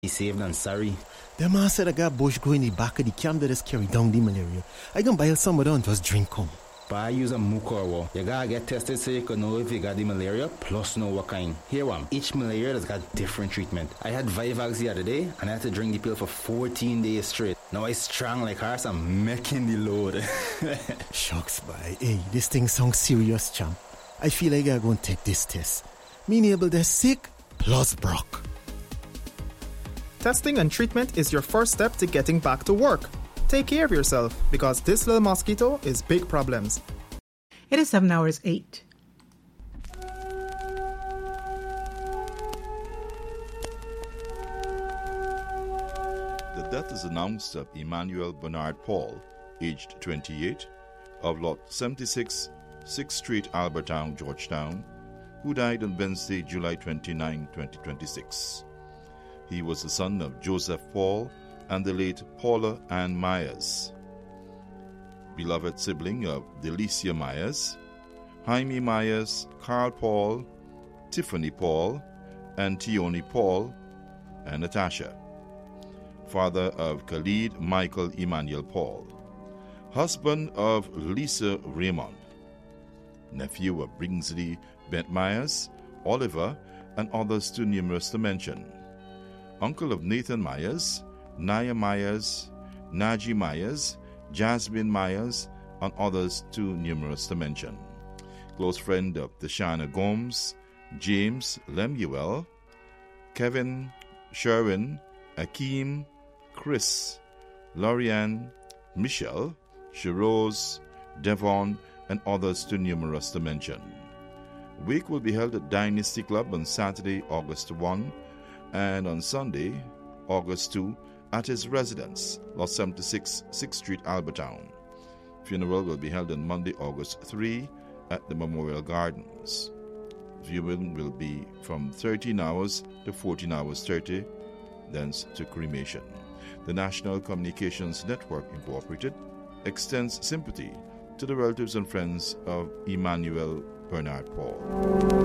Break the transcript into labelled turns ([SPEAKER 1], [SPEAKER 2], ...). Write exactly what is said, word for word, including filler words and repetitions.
[SPEAKER 1] He saved and sorry.
[SPEAKER 2] The man said I got bush go in the back of the camp that just carry down the malaria. I can buy some of them and just drink come.
[SPEAKER 1] But I use a mucorwa. You gotta get tested so you can know if you got the malaria, plus know what kind. Here one, each malaria has got different treatment. I had Vivax the other day, and I had to drink the pill for fourteen days straight. Now I strong like horse, I'm making the load.
[SPEAKER 2] Shucks, boy. Hey, this thing sounds serious, champ. I feel like I'm going to take this test. Me able to sick, plus Brock.
[SPEAKER 3] Testing and treatment is your first step to getting back to work. Take care of yourself, because this little mosquito is big problems.
[SPEAKER 4] It is seven hours eight.
[SPEAKER 5] The death is announced of Emmanuel Bernard Paul, aged twenty-eight, of Lot seventy-six, sixth Street, Albertown, Georgetown, who died on Wednesday, July twenty-ninth, twenty twenty-six. He was the son of Joseph Paul and the late Paula Ann Myers, beloved sibling of Delicia Myers, Jaime Myers, Carl Paul, Tiffany Paul, and Tioni Paul, and Natasha, father of Khalid Michael Emmanuel Paul, husband of Lisa Raymond, nephew of Bringsley Bent Myers, Oliver, and others too numerous to mention, uncle of Nathan Myers, Naya Myers, Naji Myers, Jasmine Myers, and others too numerous to mention. Close friend of Tashana Gomes, James Lemuel, Kevin, Sherwin, Akeem, Chris, Lorianne, Michelle, Sherose, Devon, and others too numerous to mention. Wake will be held at Dynasty Club on Saturday, August first, and on Sunday, August second, at his residence, Lot seventy-six, sixth Street, Albertown. Funeral will be held on Monday, August third, at the Memorial Gardens. Viewing will be from thirteen hours to fourteen hours thirty, thence to cremation. The National Communications Network, Incorporated, extends sympathy to the relatives and friends of Emmanuel Bernard Paul.